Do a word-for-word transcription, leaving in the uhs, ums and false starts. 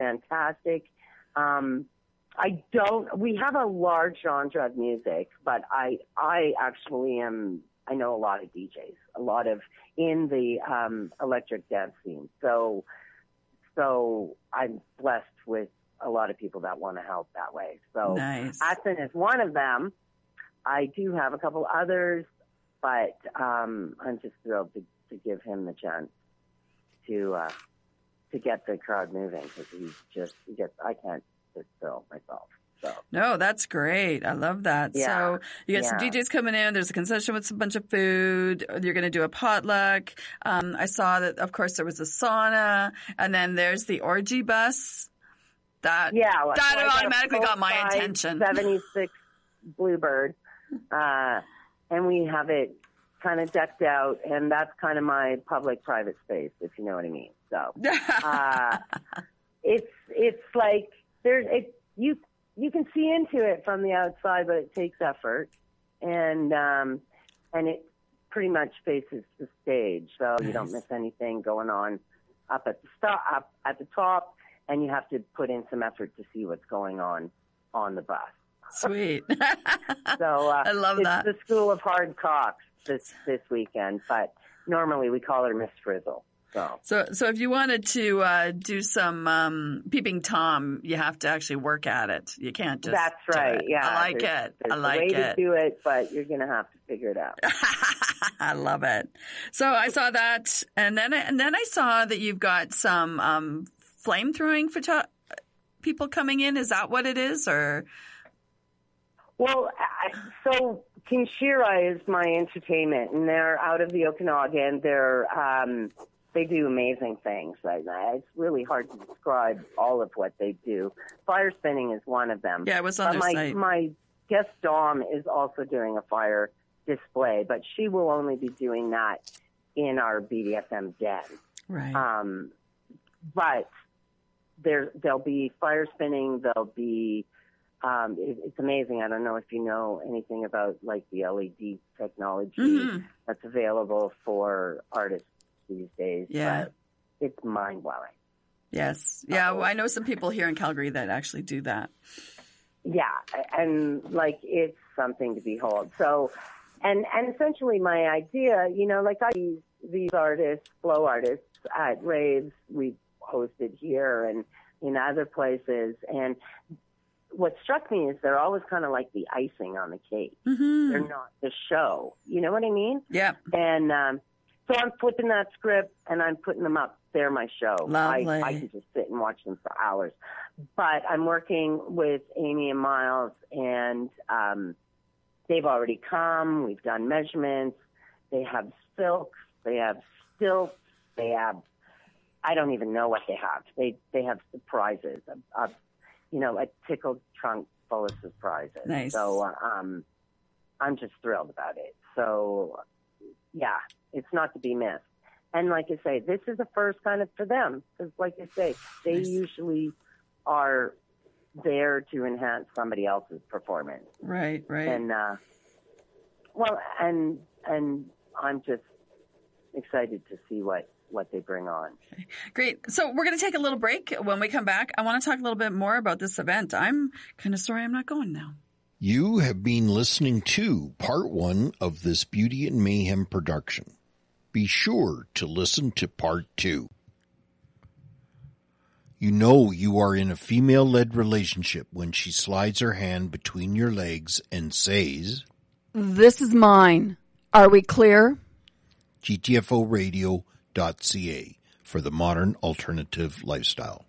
fantastic. Um, I don't, we have a large genre of music, but I, I actually am, I know a lot of D Js, a lot of in the, um, electric dance scene. So, so I'm blessed with a lot of people that want to help that way. So nice. Asen is one of them. I do have a couple others, but, um, I'm just thrilled to, to give him the chance to, uh, to get the crowd moving, because he's just, he gets, I can't sit still myself. So. No, that's great. I love that. Yeah. So you got yeah. some D Js coming in. There's a concession with a bunch of food. You're going to do a potluck. Um, I saw that, of course, there was a sauna, and then there's the orgy bus. That yeah, well, that so automatically got my attention. seventy-six Bluebird, uh, and we have it kind of decked out, and that's kind of my public-private space, if you know what I mean. So uh, it's it's like there's it you. You can see into it from the outside, but it takes effort, and um, and it pretty much faces the stage, so nice. You don't miss anything going on up at the st- up at the top, and you have to put in some effort to see what's going on on the bus. Sweet. So uh, I love it's that. The School of Hard Cocks this this weekend, but normally we call her Miss Frizzle. So. so, so if you wanted to uh, do some um, peeping Tom, you have to actually work at it. You can't just. That's right. Yeah, I like there's, it. There's I like a way it. to do it, but you're gonna have to figure it out. I love it. So I saw that, and then and then I saw that you've got some um, flame throwing photo- people coming in. Is that what it is, or? Well, I, so Kinshira is my entertainment, and they're out of the Okanagan. They're um, They do amazing things. I, it's really hard to describe all of what they do. Fire spinning is one of them. Yeah, it was on their my, site. My guest Dom is also doing a fire display, but she will only be doing that in our B D S M den. Right. Um, but there, there'll be fire spinning. There'll be, um, it, it's amazing. I don't know if you know anything about like the L E D technology mm-hmm. that's available for artists these days. Yeah. But it's mind-blowing. Yes. Yeah, well, I know some people here in Calgary that actually do that. Yeah, and like it's something to behold. So, and and essentially my idea, you know, like I use these artists, flow artists at raves we've hosted here and in other places, and what struck me is they're always kind of like the icing on the cake. Mm-hmm. They're not the show. You know what I mean? Yeah. And um, so I'm flipping that script and I'm putting them up. They're my show. Lovely. I, I can just sit and watch them for hours. But I'm working with Amy and Miles, and um, they've already come. We've done measurements. They have silks. They have stilts. They have, I don't even know what they have. They they have surprises. A, a, you know, a tickled trunk full of surprises. Nice. So uh, um, I'm just thrilled about it. So, yeah, it's not to be missed. And like I say, this is the first kind of for them. Because like I say, they nice. usually are there to enhance somebody else's performance. Right, right. And, uh, well, and and I'm just excited to see what, what they bring on. Okay. Great. So we're going to take a little break. When we come back, I want to talk a little bit more about this event. I'm kind of sorry I'm not going now. You have been listening to part one of this Beauty and Mayhem production. Be sure to listen to part two. You know you are in a female-led relationship when she slides her hand between your legs and says, "This is mine. Are we clear?" G T F O radio dot C A for the modern alternative lifestyle.